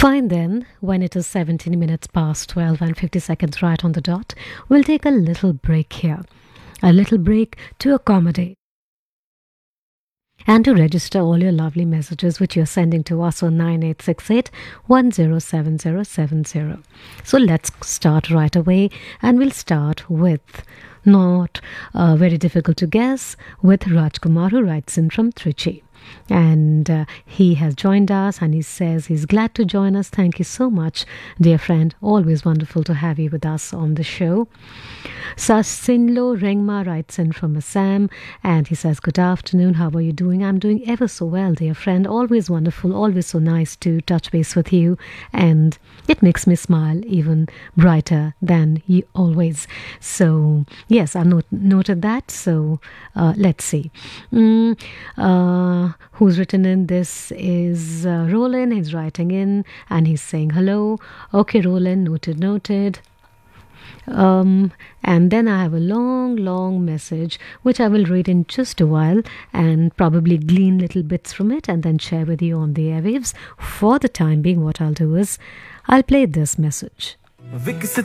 Fine then, when it is 17 minutes past 12 and 50 seconds right on the dot, we'll take a little break here. A little break to accommodate and to register all your lovely messages which you're sending to us on 9868 107070. So let's start right away, and we'll start with not very difficult to guess with Rajkumar, who writes in from Trichy. And he has joined us and he says he's glad to join us. Thank you so much, dear friend. Always wonderful to have you with us on the show. Sasinlo Rengma writes in from Assam and he says, good afternoon, how are you doing? I'm doing ever so well, dear friend. Always wonderful, always so nice to touch base with you, and it makes me smile even brighter than you always. So yes, I've noted that. So let's see. Who's written in? This is Roland. He's writing in and he's saying hello. Okay, Roland, noted. And then I have a long message which I will read in just a while and probably glean little bits from it and then share with you on the airwaves. For the time being, what I'll do is I'll play this message.